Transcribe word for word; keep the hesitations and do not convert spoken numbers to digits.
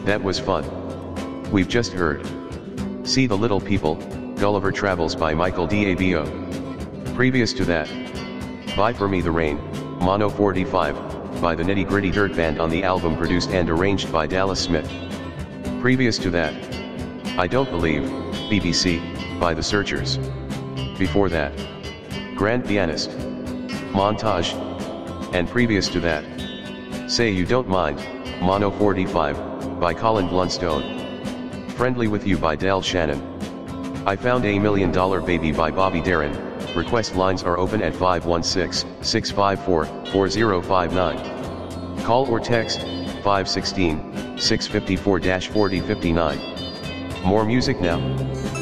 That was fun. We've just heard See the Little People, Gulliver Travels by Michael D'Abio. Previous to that, Buy For Me the Rain, Mono forty-five, by the Nitty Gritty Dirt Band on the album produced and arranged by Dallas Smith. Previous to that, I Don't Believe, B B C, by The Searchers. Before that, Grand Pianist, Montage, and previous to that, Say You Don't Mind, Mono forty-five, by Colin Blunstone. Friendly With You by Del Shannon. I Found a Million Dollar Baby by Bobby Darin. Request lines are open at five one six, six five four, four zero five nine. Call or text, five one six, six five four, four zero five nine. More music now.